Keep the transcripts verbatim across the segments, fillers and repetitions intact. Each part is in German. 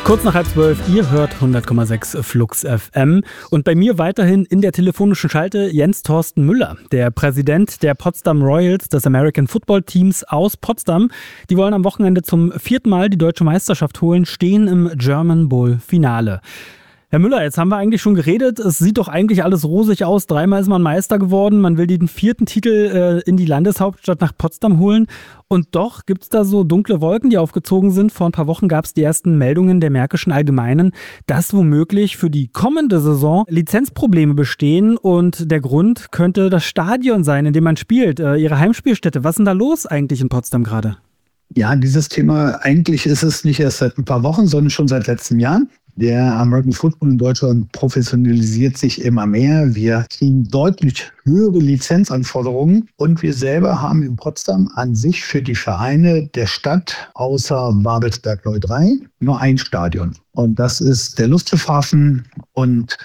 Kurz nach halb zwölf, ihr hört hundert Komma sechs Flux F M. Und bei mir weiterhin in der telefonischen Schalte Jens Thorsten Müller, der Präsident der Potsdam Royals, des American Football Teams aus Potsdam. Die wollen am Wochenende zum vierten Mal die deutsche Meisterschaft holen, stehen im German Bowl Finale. Herr Müller, jetzt haben wir eigentlich schon geredet. Es sieht doch eigentlich alles rosig aus. Dreimal ist man Meister geworden. Man will den vierten Titel äh, in die Landeshauptstadt nach Potsdam holen. Und doch gibt es da so dunkle Wolken, die aufgezogen sind. Vor ein paar Wochen gab es die ersten Meldungen der Märkischen Allgemeinen, dass womöglich für die kommende Saison Lizenzprobleme bestehen. Und der Grund könnte das Stadion sein, in dem man spielt, äh, Ihre Heimspielstätte. Was ist denn da los eigentlich in Potsdam gerade? Ja, dieses Thema, eigentlich ist es nicht erst seit ein paar Wochen, sondern schon seit letztem Jahr. Der American Football in Deutschland professionalisiert sich immer mehr. Wir kriegen deutlich höhere Lizenzanforderungen und wir selber haben in Potsdam an sich für die Vereine der Stadt außer Babelsberg null drei nur ein Stadion. Und das ist der Lustschifhafen und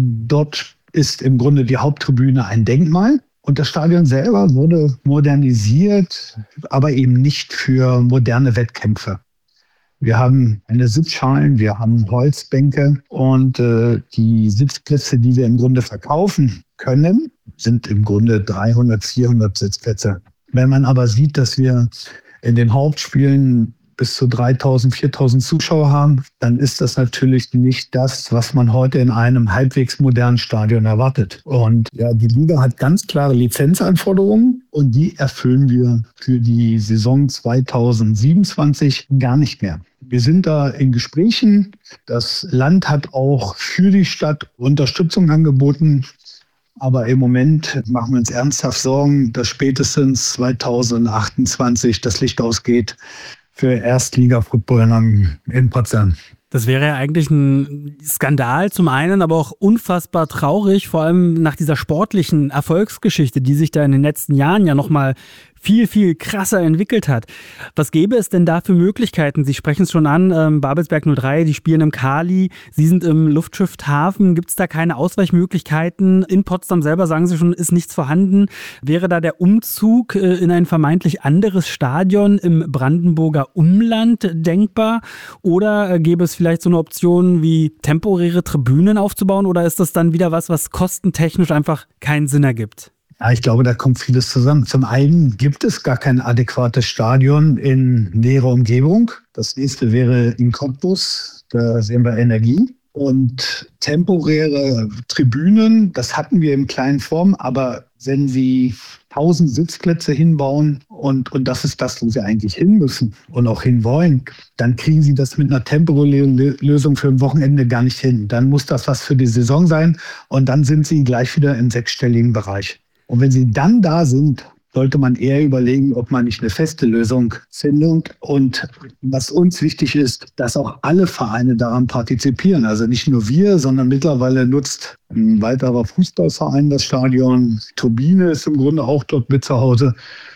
dort ist im Grunde die Haupttribüne ein Denkmal. Und das Stadion selber wurde modernisiert, aber eben nicht für moderne Wettkämpfe. Wir haben eine Sitzschalen, wir haben Holzbänke und äh, die Sitzplätze, die wir im Grunde verkaufen können, sind im Grunde dreihundert, vierhundert Sitzplätze. Wenn man aber sieht, dass wir in den Hauptspielen bis zu dreitausend, viertausend Zuschauer haben, dann ist das natürlich nicht das, was man heute in einem halbwegs modernen Stadion erwartet. Und ja, die Liga hat ganz klare Lizenzanforderungen und die erfüllen wir für die Saison zweitausendsiebenundzwanzig gar nicht mehr. Wir sind da in Gesprächen. Das Land hat auch für die Stadt Unterstützung angeboten. Aber im Moment machen wir uns ernsthaft Sorgen, dass spätestens zweitausendachtundzwanzig das Licht ausgeht für Erstliga-Football in Potsdam. Das wäre ja eigentlich ein Skandal zum einen, aber auch unfassbar traurig, vor allem nach dieser sportlichen Erfolgsgeschichte, die sich da in den letzten Jahren ja nochmal viel, viel krasser entwickelt hat. Was gäbe es denn da für Möglichkeiten? Sie sprechen es schon an, ähm, Babelsberg null drei, die spielen im Kali, Sie sind im Luftschiffhafen. Gibt es da keine Ausweichmöglichkeiten? In Potsdam selber, sagen Sie schon, ist nichts vorhanden. Wäre da der Umzug äh, in ein vermeintlich anderes Stadion im Brandenburger Umland denkbar? Oder äh, gäbe es vielleicht so eine Option wie temporäre Tribünen aufzubauen? Oder ist das dann wieder was, was kostentechnisch einfach keinen Sinn ergibt? Ja, ich glaube, da kommt vieles zusammen. Zum einen gibt es gar kein adäquates Stadion in näherer Umgebung. Das nächste wäre in Cottbus, da sehen wir Energie. Und temporäre Tribünen, das hatten wir in kleinen Form, aber wenn Sie tausend Sitzplätze hinbauen und, und das ist das, wo Sie eigentlich hin müssen und auch hinwollen, dann kriegen Sie das mit einer temporären Lösung für ein Wochenende gar nicht hin. Dann muss das was für die Saison sein und dann sind Sie gleich wieder im sechsstelligen Bereich. Und wenn Sie dann da sind, sollte man eher überlegen, ob man nicht eine feste Lösung findet. Und was uns wichtig ist, dass auch alle Vereine daran partizipieren. Also nicht nur wir, sondern mittlerweile nutzt ein weiterer Fußballverein das Stadion. Turbine ist im Grunde auch dort mit zu Hause.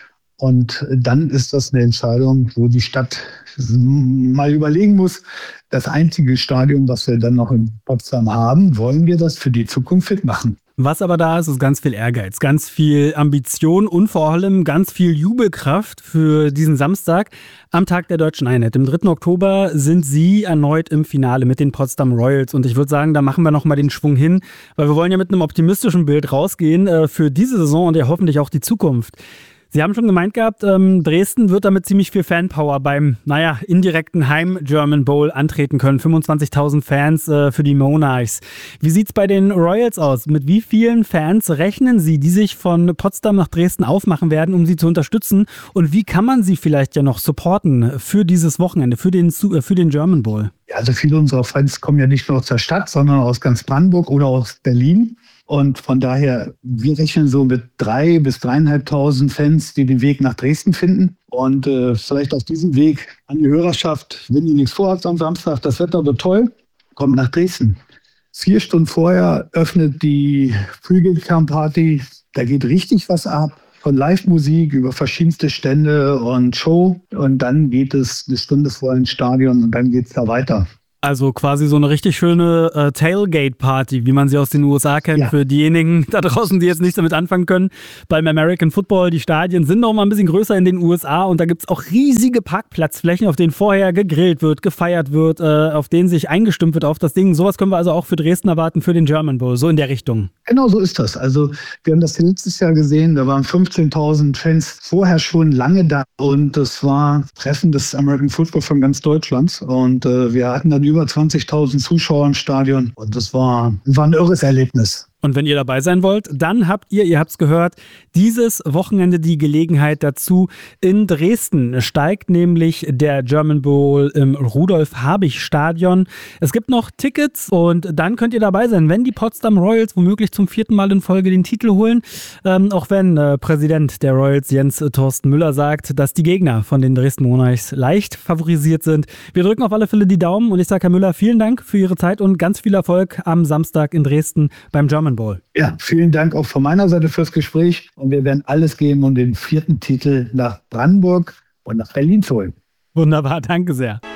Und dann ist das eine Entscheidung, wo die Stadt mal überlegen muss, das einzige Stadion, was wir dann noch in Potsdam haben, wollen wir das für die Zukunft fit machen. Was aber da ist, ist ganz viel Ehrgeiz, ganz viel Ambition und vor allem ganz viel Jubelkraft für diesen Samstag am Tag der Deutschen Einheit. Am dritten Oktober sind Sie erneut im Finale mit den Potsdam Royals und ich würde sagen, da machen wir nochmal den Schwung hin, weil wir wollen ja mit einem optimistischen Bild rausgehen äh, für diese Saison und ja hoffentlich auch die Zukunft. Sie haben schon gemeint gehabt, ähm, Dresden wird damit ziemlich viel Fanpower beim, naja, indirekten Heim-German Bowl antreten können. fünfundzwanzigtausend Fans äh, für die Monarchs. Wie sieht's bei den Royals aus? Mit wie vielen Fans rechnen Sie, die sich von Potsdam nach Dresden aufmachen werden, um Sie zu unterstützen? Und wie kann man Sie vielleicht ja noch supporten für dieses Wochenende, für den, äh, für den German Bowl? Ja, also viele unserer Fans kommen ja nicht nur aus der Stadt, sondern aus ganz Brandenburg oder aus Berlin. Und von daher, wir rechnen so mit drei bis dreieinhalbtausend Fans, die den Weg nach Dresden finden. Und äh, vielleicht auf diesem Weg an die Hörerschaft, wenn ihr nichts vorhabt am Samstag, das Wetter wird toll, kommt nach Dresden. Vier Stunden vorher öffnet die Pre-Game-Party. Da geht richtig was ab. Von Live-Musik über verschiedenste Stände und Show. Und dann geht es eine Stunde vorher ins Stadion und dann geht es da weiter. Also quasi so eine richtig schöne äh, Tailgate-Party, wie man sie aus den U S A kennt, ja. Für diejenigen da draußen, die jetzt nichts damit anfangen können. Beim American Football, die Stadien sind noch mal ein bisschen größer in den U S A und da gibt es auch riesige Parkplatzflächen, auf denen vorher gegrillt wird, gefeiert wird, äh, auf denen sich eingestimmt wird auf das Ding. Sowas können wir also auch für Dresden erwarten, für den German Bowl, so in der Richtung. Genau so ist das. Also wir haben das letztes Jahr gesehen, da waren fünfzehntausend Fans vorher schon lange da und das war Treffen des American Football von ganz Deutschland und äh, wir hatten dann über zwanzigtausend Zuschauer im Stadion und das war, war ein irres Erlebnis. Und wenn ihr dabei sein wollt, dann habt ihr, ihr habt es gehört, dieses Wochenende die Gelegenheit dazu. In Dresden steigt nämlich der German Bowl im Rudolf-Habich-Stadion. Es gibt noch Tickets und dann könnt ihr dabei sein, wenn die Potsdam Royals womöglich zum vierten Mal in Folge den Titel holen. Ähm, auch wenn äh, Präsident der Royals Jens äh, Thorsten Müller sagt, dass die Gegner von den Dresden Monarchs leicht favorisiert sind. Wir drücken auf alle Fälle die Daumen und ich sage Herr Müller, vielen Dank für Ihre Zeit und ganz viel Erfolg am Samstag in Dresden beim German Bowl. Ja, vielen Dank auch von meiner Seite fürs Gespräch und wir werden alles geben, um den vierten Titel nach Brandenburg und nach Berlin zu holen. Wunderbar, danke sehr.